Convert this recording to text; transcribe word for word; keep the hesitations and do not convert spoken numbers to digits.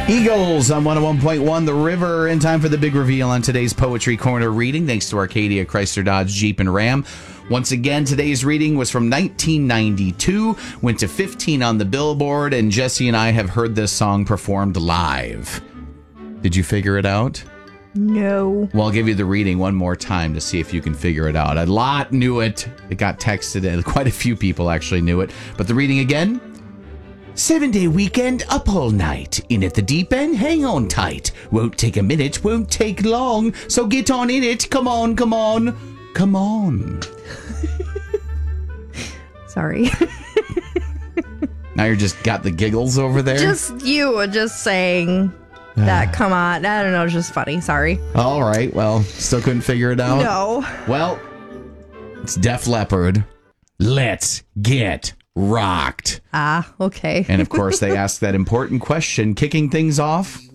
Eagles on one oh one point one The River. In time for the big reveal on today's Poetry Corner reading, thanks to Arcadia, Chrysler, Dodge, Jeep, and Ram. Once again, today's reading was from nineteen ninety-two, went to fifteen on the Billboard, and Jesse and I have heard this song performed live. Did you figure it out? No. Well, I'll give you the reading one more time to see if you can figure it out. A lot knew it. It got texted, and quite a few people actually knew it. But the reading again? Seven-day weekend, up all night. In at the deep end, hang on tight. Won't take a minute, won't take long. So get on in it. Come on, come on, come on. Sorry. Now you're just got the giggles over there? Just you just saying that, come on. I don't know, it's just funny. Sorry. All right, well, still couldn't figure it out? No. Well, it's Def Leppard. Let's get rocked. Ah, okay. And of course, they ask that important question, kicking things off.